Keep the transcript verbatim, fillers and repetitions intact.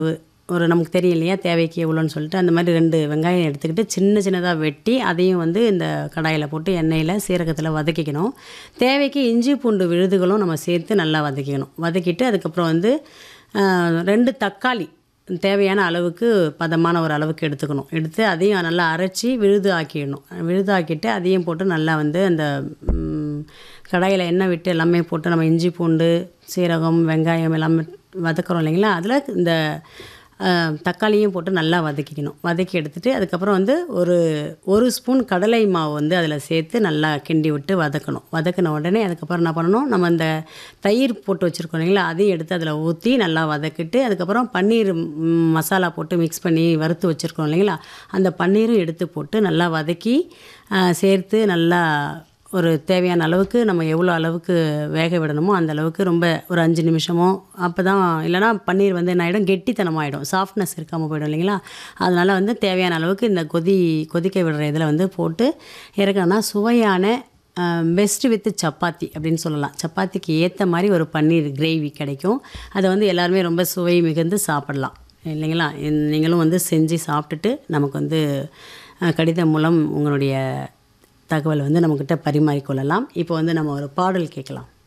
ஒரு நமக்கு தெரியும் இல்லையா தேவைக்கு எவ்வளோன்னு சொல்லிட்டு அந்த மாதிரி ரெண்டு வெங்காயம் எடுத்துக்கிட்டு சின்ன சின்னதாக வெட்டி அதையும் வந்து இந்த கடாயில் போட்டு எண்ணெயில் சீரகத்தில் வதக்கிக்கணும். தேவைக்கு இஞ்சி பூண்டு விழுதுகளும் நம்ம சேர்த்து நல்லா வதக்கிக்கணும். வதக்கிட்டு அதுக்கப்புறம் வந்து ரெண்டு தக்காளி தேவையான அளவுக்கு பதமான ஒரு அளவுக்கு எடுத்துக்கணும். எடுத்து அதையும் நல்லா அரைச்சி விழுது ஆக்கிடணும். விழுது ஆக்கிட்டு அதையும் போட்டு நல்லா வந்து அந்த கடாயில் எண்ணெய் விட்டு எல்லாமே போட்டு நம்ம இஞ்சி பூண்டு சீரகம் வெங்காயம் எல்லாமே வதக்குறோம் இல்லைங்களா, அதில் இந்த தக்காளியும் போட்டு நல்லா வதக்கிக்கணும். வதக்கி எடுத்துகிட்டு அதுக்கப்புறம் வந்து ஒரு ஒரு ஸ்பூன் கடலை மாவு வந்து அதில் சேர்த்து நல்லா கிண்டி விட்டு வதக்கணும். வதக்கின உடனே அதுக்கப்புறம் என்ன பண்ணணும், நம்ம அந்த தயிர் போட்டு வச்சுருக்கோம் இல்லைங்களா, அதையும் எடுத்து அதில் ஊற்றி நல்லா வதக்கிட்டு அதுக்கப்புறம் பன்னீர் மசாலா போட்டு மிக்ஸ் பண்ணி வறுத்து வச்சுருக்கோம் இல்லைங்களா, அந்த பன்னீரும் எடுத்து போட்டு நல்லா வதக்கி சேர்த்து நல்லா ஒரு தேவையான அளவுக்கு நம்ம எவ்வளோ அளவுக்கு வேக விடணுமோ அந்த அளவுக்கு ரொம்ப ஒரு அஞ்சு நிமிஷமோ அப்போ தான், இல்லைனா பன்னீர் வந்து என்ன ஆகிடும் கெட்டித்தனமாகிடும், சாஃப்ட்னஸ் இருக்காமல் போய்டும் இல்லைங்களா. அதனால் வந்து தேவையான அளவுக்கு இந்த கொதி கொதிக்க விடுற இதில் வந்து போட்டு இறக்கணும்னா சுவையான பெஸ்ட் வித் சப்பாத்தி அப்படின்னு சொல்லலாம். சப்பாத்திக்கு ஏற்ற மாதிரி ஒரு பன்னீர் கிரேவி கிடைக்கும். அதை வந்து எல்லாருமே ரொம்ப சுவை மிகுந்து சாப்பிடலாம் இல்லைங்களா. நீங்களும் வந்து செஞ்சு சாப்பிட்டுட்டு நமக்கு வந்து கடிதம் மூலம் உங்களுடைய தகவல் வந்து நம்மக்கிட்ட பரிமாறிக்கொள்ளலாம். இப்போ வந்து நம்ம ஒரு பாடல் கேட்கலாம்.